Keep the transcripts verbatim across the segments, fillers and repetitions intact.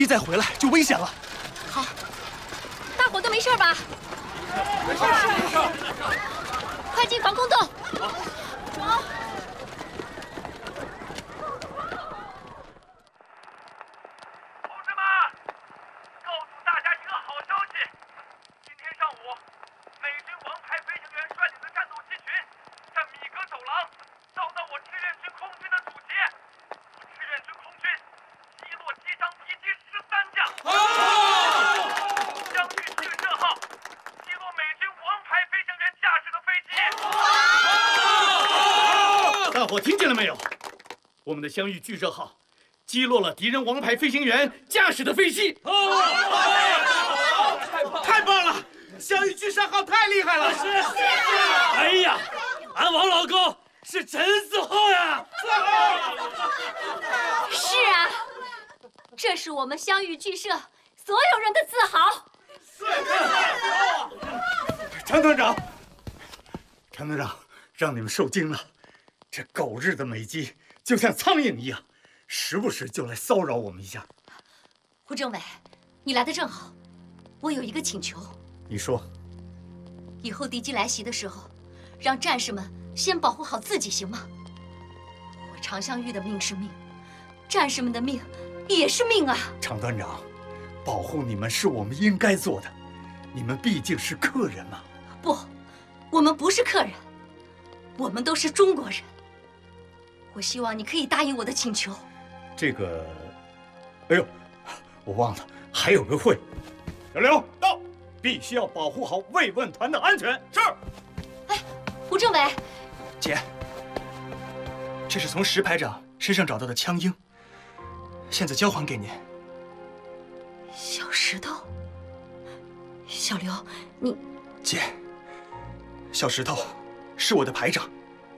一再回来就危险了。 好，大伙都没事吧？ 没事，没事。 快进防空洞。走。 同志们，告诉大家一个好消息：今天上午，美军王牌飞行员率领的战斗机群，在米格走廊遭到我志愿军空军的阻击。我志愿军空军击落机伤敌机十三架。相遇巨射号击落美军王牌飞行员驾驶的飞机。 大伙听见了没有？我们的相遇巨射号击落了敌人王牌飞行员驾驶的飞机。 太棒了！相遇巨射号太厉害了！是。 哎呀，俺王老高是真自豪呀！ 是啊，这是我们相遇剧社所有人的自豪。 常团长，常团长，让你们受惊了。这狗日的美机就像苍蝇一样，时不时就来骚扰我们一下。 胡政委，你来的正好，我有一个请求。 你说。 以后敌机来袭的时候，让战士们先保护好自己，行吗？我常香玉的命是命，战士们的命也是命啊！ 常团长，保护你们是我们应该做的，你们毕竟是客人嘛。 不，我们不是客人，我们都是中国人。我希望你可以答应我的请求。 这个，哎呦，我忘了还有个会。小刘到，必须要保护好慰问团的安全。是。 哎，胡政委， 姐，这是从石排长身上找到的枪缨，现在交还给您。 小石头，小刘，你姐，小石头是我的排长。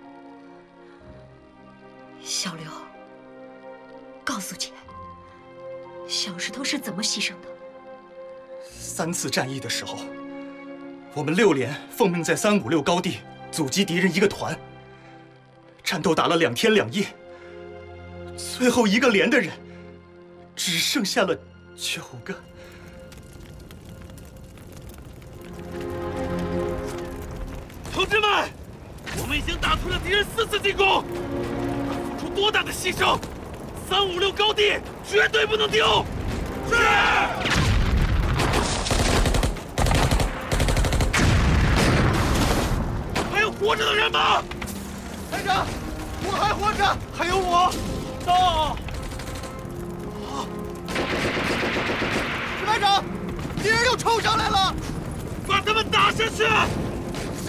小刘，告诉姐，小石头是怎么牺牲的？ 三次战役的时候，我们六连奉命在三五六高地阻击敌人一个团，战斗打了两天两夜，最后一个连的人只剩下了九个。 同志们，我们已经打退了敌人四次进攻，付出多大的牺牲！三五六高地绝对不能丢！是。还有活着的人吗？ 排长，我还活着，还有我。到。石排长，敌人又冲上来了， 把他们打下去！ 是。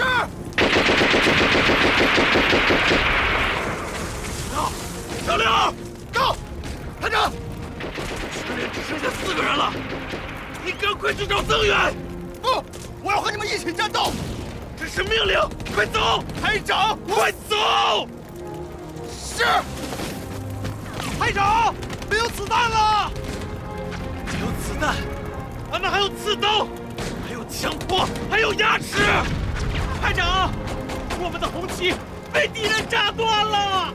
到，小刘， 到。排长， 这里只剩下四个人了，你赶快去找增援！ 不，我要和你们一起战斗。 这是命令，快走！ 排长， 快走！ 是。排长，没有子弹了。 没有子弹，俺们还有刺刀，还有枪托，还有牙齿。 排长，我们的红旗被敌人炸断了。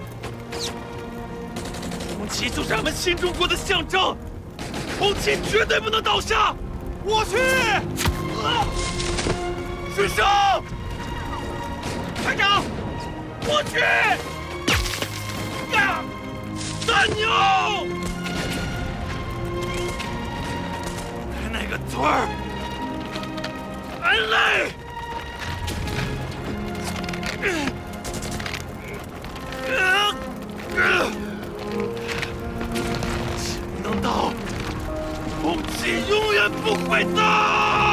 红旗就是俺们新中国的象征，红旗绝对不能倒下。 我去。 啊！水上， 排长， 我去。呀！大牛，那个腿儿，俺累。能到，红旗永远不会倒。